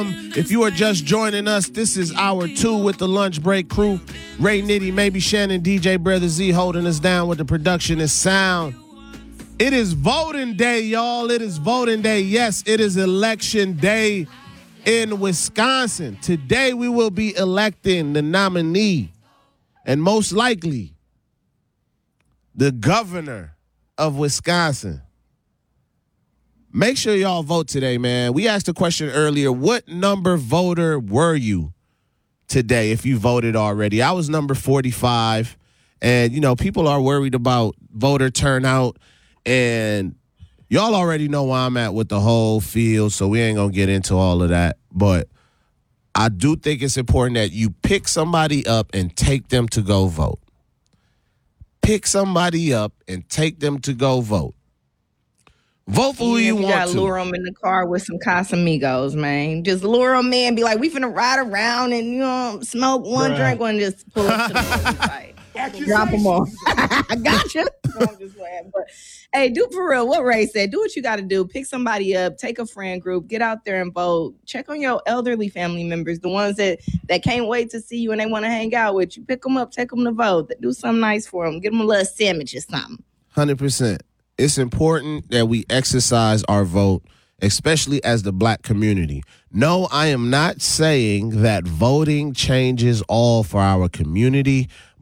If you are just joining us, this is hour 2 with the Lunch Break crew. Ray Nitty, maybe Shannon, DJ Brother Z holding us down with the production and sound. It is voting day, y'all. It is voting day. Yes, it is election day in Wisconsin. Today we will be electing the nominee and most likely the governor of Wisconsin. Make sure y'all vote today, man. We asked a question earlier. What number voter were you today if you voted already? I was number 45. And, people are worried about voter turnout. And y'all already know where I'm at with the whole field, so we ain't going to get into all of that. But I do think it's important that you pick somebody up and take them to go vote. Pick somebody up and take them to go vote. Vote for who you want to. You gotta lure them in the car with some Casamigos, man. Just lure them in, be like, we finna ride around and, smoke one drink and just pull up to the fight. Drop them off. I got you. No, I'm just playing. But, hey, do for real what Ray said. Do what you got to do. Pick somebody up. Take a friend group. Get out there and vote. Check on your elderly family members, the ones that can't wait to see you and they want to hang out with you. Pick them up. Take them to vote. Do something nice for them. Give them a little sandwich or something. 100%. It's important that we exercise our vote, especially as the black community. No, I am not saying that voting changes all for our community,